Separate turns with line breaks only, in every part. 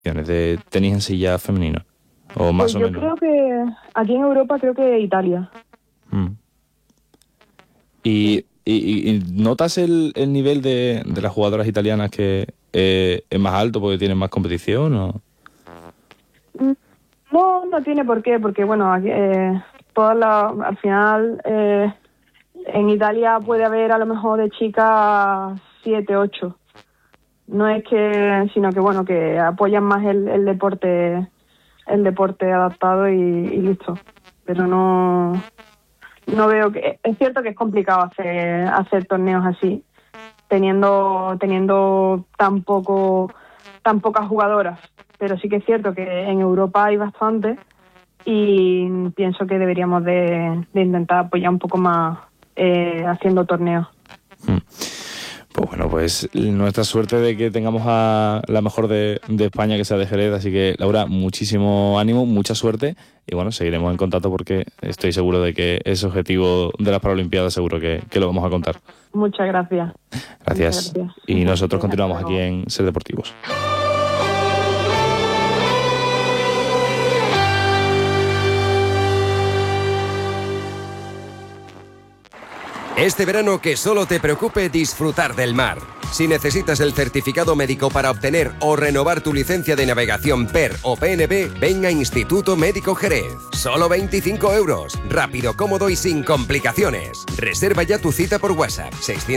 de tenis en silla femenino? O más
Pues
o
yo
menos.
creo que aquí en Europa creo que Italia.
¿Y notas el nivel de las jugadoras italianas que es más alto porque tienen más competición? ¿O?
No tiene por qué, porque bueno, aquí, al final en Italia puede haber a lo mejor de chicas 7, 8. No es que, sino que bueno, que apoyan más el deporte adaptado y listo. Pero no veo que... Es cierto que es complicado hacer torneos así, teniendo tan pocas jugadoras. Pero sí que es cierto que en Europa hay bastante y pienso que deberíamos de intentar apoyar un poco más haciendo torneos.
Pues bueno, pues nuestra suerte de que tengamos a la mejor de España, que sea de Jerez. Así que, Laura, muchísimo ánimo, mucha suerte. Y bueno, seguiremos en contacto porque estoy seguro de que ese objetivo de las Paralimpiadas seguro que lo vamos a contar.
Muchas gracias.
Gracias.
Muchas gracias.
Y nosotros continuamos aquí en Ser Deportivos.
Este verano que solo te preocupe disfrutar del mar. Si necesitas el certificado médico para obtener o renovar tu licencia de navegación PER o PNB, ven a Instituto Médico Jerez. Solo 25 euros. Rápido, cómodo y sin complicaciones. Reserva ya tu cita por WhatsApp.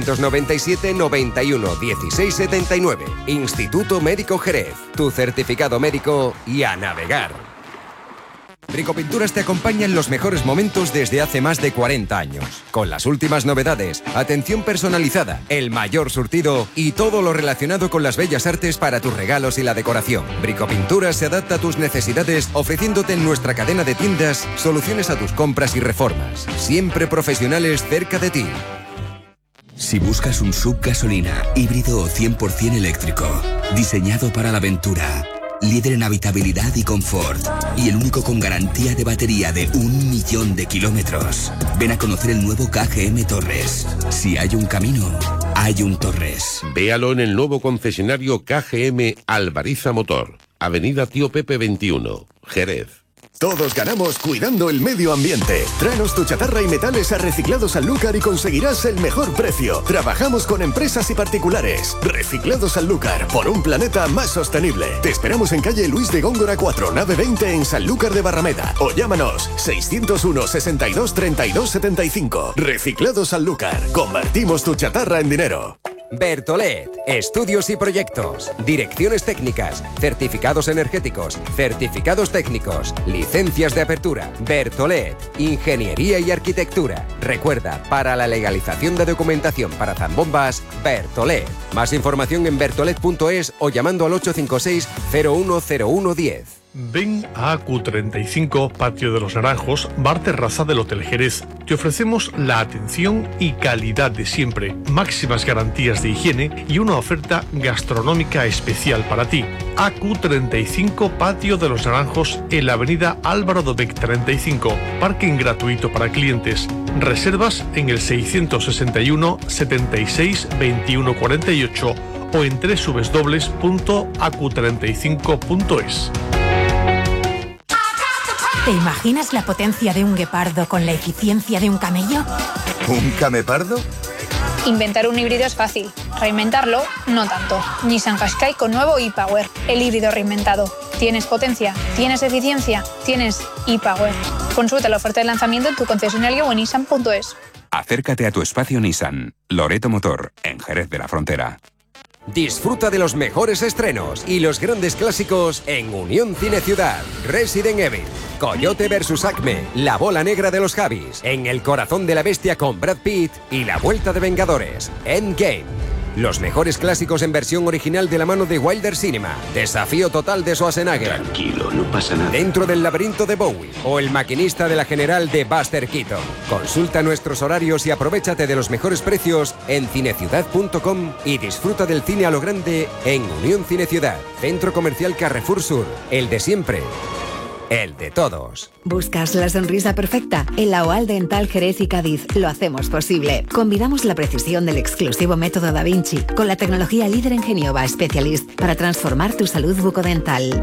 697 91 16 79. Instituto Médico Jerez. Tu certificado médico y a navegar. Bricopinturas te acompaña en los mejores momentos desde hace más de 40 años. Con las últimas novedades, atención personalizada, el mayor surtido y todo lo relacionado con las bellas artes para tus regalos y la decoración. Bricopinturas se adapta a tus necesidades ofreciéndote en nuestra cadena de tiendas soluciones a tus compras y reformas. Siempre profesionales cerca de ti.
Si buscas un SUV gasolina, híbrido o 100% eléctrico, diseñado para la aventura, líder en habitabilidad y confort, y el único con garantía de batería de 1.000.000 de kilómetros. Ven a conocer el nuevo KGM Torres. Si hay un camino, hay un Torres.
Véalo en el nuevo concesionario KGM Alvariza Motor, Avenida Tío Pepe 21, Jerez.
Todos ganamos cuidando el medio ambiente. Tráenos tu chatarra y metales a Reciclados Sanlúcar y conseguirás el mejor precio. Trabajamos con empresas y particulares. Reciclados Sanlúcar, por un planeta más sostenible. Te esperamos en calle Luis de Góngora 4, nave 20 en Sanlúcar de Barrameda. O llámanos 601 62 32 75. Reciclados Sanlúcar. Convertimos tu chatarra en dinero.
Bertolet, estudios y proyectos, direcciones técnicas, certificados energéticos, certificados técnicos, licencias de apertura. Bertolet, ingeniería y arquitectura. Recuerda, para la legalización de documentación para zambombas, Bertolet. Más información en bertolet.es o llamando al 856 010110.
Ven a AQ35, Patio de los Naranjos, bar terraza del Hotel Jerez. Te ofrecemos la atención y calidad de siempre, máximas garantías de higiene y una oferta gastronómica especial para ti. AQ35, Patio de los Naranjos, en la avenida Álvaro Dobech 35, parking gratuito para clientes. Reservas en el 661 76 21 48 o en www.acu35.es.
¿Te imaginas la potencia de un guepardo con la eficiencia de un camello?
¿Un camepardo?
Inventar un híbrido es fácil, reinventarlo no tanto. Nissan Qashqai con nuevo e-Power, el híbrido reinventado. ¿Tienes potencia? ¿Tienes eficiencia? ¿Tienes e-Power? Consulta la oferta de lanzamiento en tu concesionario o en nissan.es.
Acércate a tu espacio Nissan, Loreto Motor, en Jerez de la Frontera.
Disfruta de los mejores estrenos y los grandes clásicos en Unión Cine Ciudad. Resident Evil, Coyote vs Acme, La bola negra de los Javis, En el corazón de la bestia con Brad Pitt y La vuelta de Vengadores, Endgame. Los mejores clásicos en versión original de la mano de Wilder Cinema. Desafío total de Schwarzenegger.
Tranquilo, no pasa nada.
Dentro del laberinto de Bowie o El maquinista de la general de Buster Keaton. Consulta nuestros horarios y aprovéchate de los mejores precios en cineciudad.com y disfruta del cine a lo grande en Unión Cine Ciudad, Centro Comercial Carrefour Sur, el de siempre. el de todos.
¿Buscas la sonrisa perfecta? En la OAL Dental Jerez y Cádiz lo hacemos posible. Combinamos la precisión del exclusivo método Da Vinci con la tecnología líder en Genioba Specialist para transformar tu salud bucodental.